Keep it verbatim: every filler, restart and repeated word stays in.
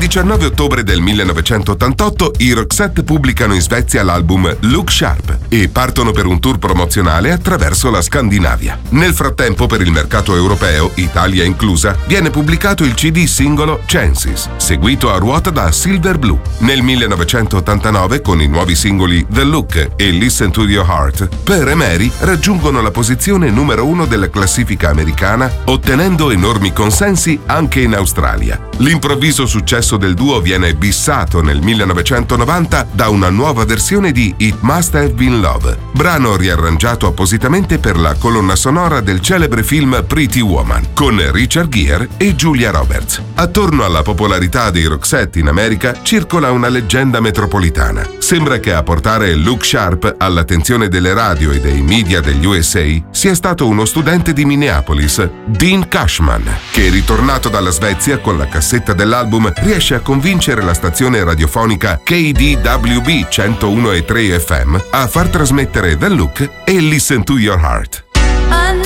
diciannove ottobre del millenovecentottantotto i Roxette pubblicano in Svezia l'album Look Sharp e partono per un tour promozionale attraverso la Scandinavia. Nel frattempo, per il mercato europeo, Italia inclusa, viene pubblicato il C D singolo Chances, seguito a ruota da Silver Blue. Nel millenovecentottantanove, con i nuovi singoli The Look e Listen to Your Heart, Per e Mary raggiungono la posizione numero uno della classifica americana, ottenendo enormi consensi anche in Australia. L'improvviso successo del duo viene bissato nel millenovecentonovanta da una nuova versione di It Must Have Been Love, brano riarrangiato appositamente per la colonna sonora del celebre film Pretty Woman, con Richard Gere e Julia Roberts. Attorno alla popolarità dei Roxette in America circola una leggenda metropolitana. Sembra che a portare Look Sharp all'attenzione delle radio e dei media degli U S A sia stato uno studente di Minneapolis, Dean Cashman, che ritornato dalla Svezia con la cassetta dell'album riesce a convincere la stazione radiofonica K D W B centouno e tre F M a far trasmettere The Look e Listen to Your Heart.